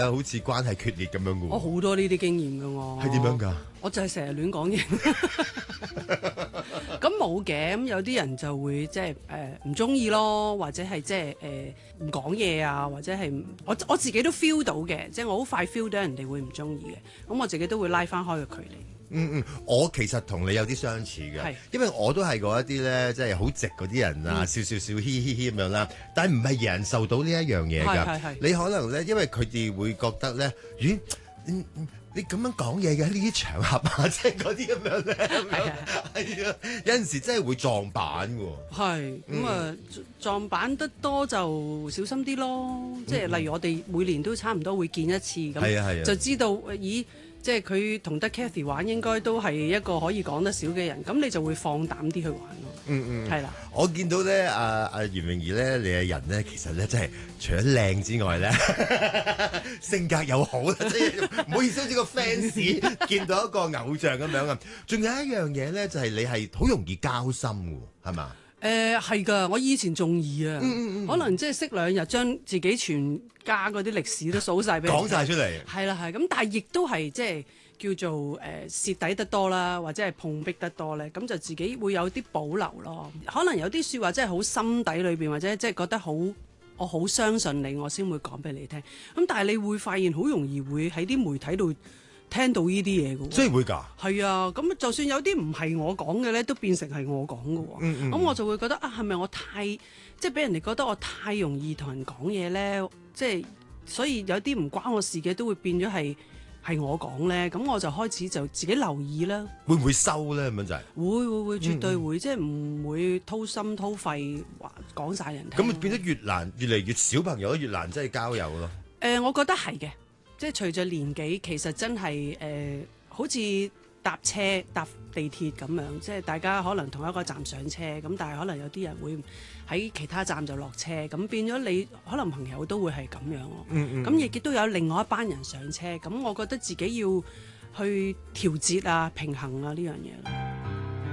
好似關係決裂咁樣嘅喎。 我好多呢啲經驗㗎我。 係點樣㗎？ 我就係成日亂講嘢。咁冇嘅，咁有啲人就會即係唔中意咯，或者係即係唔講嘢啊，或者係我自己都 feel 到嘅，即係我好快 feel 到人哋會唔中意嘅，咁我自己都會拉翻開個距離。 我其實同你有啲相似嘅，因為我都係嗰一啲咧，即係好直嗰啲人啊，笑嘻嘻咁樣啦。但係唔係人人受到呢一樣嘢㗎。你可能咧，因為佢哋會覺得咧，咦？你咁樣講嘢嘅呢啲場合啊，即係嗰啲咁樣咧，係啊，有陣時真係會撞板㗎喎。 係咁啊，撞板得多就小心啲咯。即係例如我哋每年都差唔多會見一次咁，就知道咦，即係佢同得 Cathy 玩應該都係一個可以講得少嘅人，咁你就會放膽啲去玩咯。係啦。 我見到咧，阿袁詠儀咧，你嘅人咧，其實咧真係除咗靚之外咧，性格又好啦，即係唔好意思，好似個 fans 見到一個偶像咁樣啊。仲有一樣嘢咧，就係你係好容易交心嘅，係嘛？ 係㗎，我以前仲易啊，可能即係識兩日，將自己全家嗰啲歷史都數晒俾人講晒出嚟。 係啦，係咁，但係亦都係即係叫做蝕底得多啦，或者係碰壁得多咧，咁就自己會有啲保留咯。可能有啲説話真係好心底裏邊，或者即係覺得好，我好相信你，我先會講俾你聽。咁但係你會發現好容易會喺啲媒體度聽到呢啲嘢嘅喎， 真係會㗎。 係啊，咁就算有啲唔係我講嘅咧，都變成係我講嘅喎。咁我就會覺得啊，係咪我太即係俾人哋覺得我太容易同人講嘢咧？即係所以有啲唔關我事嘅都會變咗係我講咧。咁我就開始就自己留意啦。 會唔會收咧？咁樣就係會絕對會，即係唔會掏心掏肺話講晒人聽。 咁變得越嚟越小朋友越難真係交友咯。 我覺得係嘅。即係隨着年紀，其實真係好似搭車搭地鐵咁樣，即係大家可能同一個站上車，咁但係可能有啲人會喺其他站就落車，咁變咗你可能朋友都會係咁樣咯。咁亦都有另外一班人上車，咁我覺得自己要去調節啊、平衡啊呢樣嘢咯。